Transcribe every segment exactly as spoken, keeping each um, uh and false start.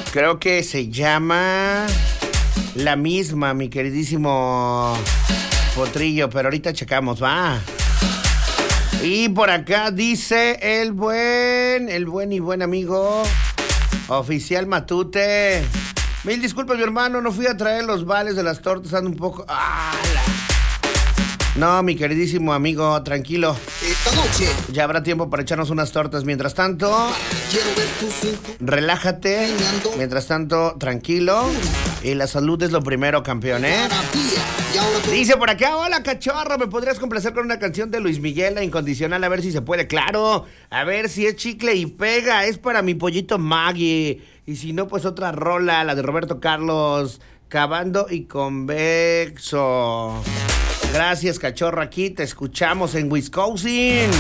Creo que se llama La Misma, mi queridísimo Potrillo, pero ahorita checamos, va. Y por acá dice el buen, el buen y buen amigo Oficial Matute. Mil disculpas, mi hermano, no fui a traer los vales de las tortas, ando un poco... ¡Ala! No, mi queridísimo amigo, tranquilo. Esta noche ya habrá tiempo para echarnos unas tortas. Mientras tanto, quiero ver tus ojos. Relájate. Mientras tanto, tranquilo. Y la salud es lo primero, campeón, ¿eh? Dice por acá, hola, cachorro, ¿me podrías complacer con una canción de Luis Miguel, La Incondicional? A ver si se puede. Claro, a ver si es chicle y pega. Es para mi pollito Maggie. Y si no, pues otra rola, la de Roberto Carlos, Cavando y Convexo. Gracias, cachorro, aquí te escuchamos en Wisconsin.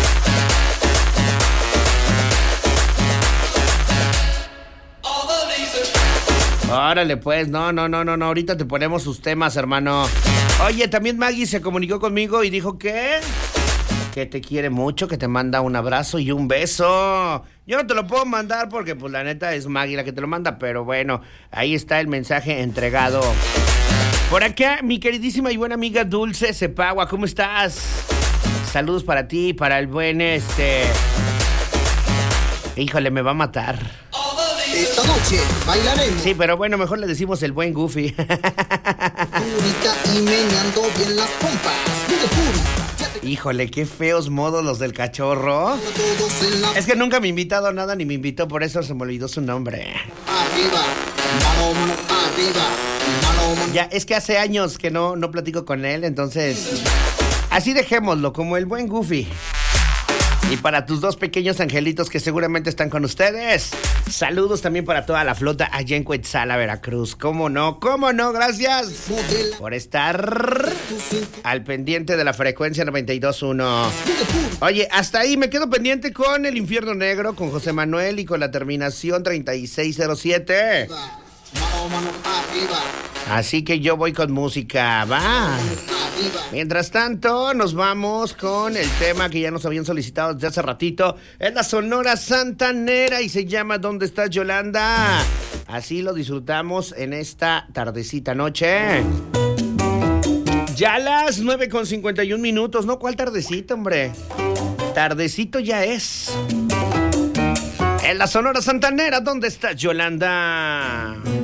Órale, pues, no, no, no, no, no, ahorita te ponemos sus temas, hermano. Oye, también Maggie se comunicó conmigo y dijo que... que te quiere mucho, que te manda un abrazo y un beso. Yo no te lo puedo mandar porque, pues, la neta es Maggie la que te lo manda, pero bueno, ahí está el mensaje entregado. Por acá, mi queridísima y buena amiga Dulce Cepagua, ¿cómo estás? Saludos para ti, para el buen, este... Híjole, me va a matar. Esta noche bailaremos. Sí, pero bueno, mejor le decimos el buen Goofy. Purita y meneando bien las pompas. Híjole, qué feos modos los del cachorro. Es que nunca me ha invitado a nada, ni me invitó, por eso se me olvidó su nombre. Arriba, mano, mano, arriba, mano, mano. Ya, es que hace años que no, no platico con él, entonces... así dejémoslo, como el buen Goofy. Y para tus dos pequeños angelitos que seguramente están con ustedes, saludos también para toda la flota allá en Cuetzala, Veracruz. ¿Cómo no? ¿Cómo no? Gracias por estar al pendiente de la frecuencia noventa y dos punto uno. Oye, hasta ahí me quedo pendiente con El Infierno Negro, con José Manuel y con la terminación treinta y seis cero siete. Mano, mano, arriba. Así que yo voy con música, va. Mientras tanto, nos vamos con el tema que ya nos habían solicitado desde hace ratito. Es la Sonora Santanera y se llama ¿Dónde estás, Yolanda? Así lo disfrutamos en esta tardecita noche. Ya las nueve con cincuenta y un minutos. No, ¿cuál tardecita, hombre? Tardecito ya es. En la Sonora Santanera, ¿dónde está Yolanda?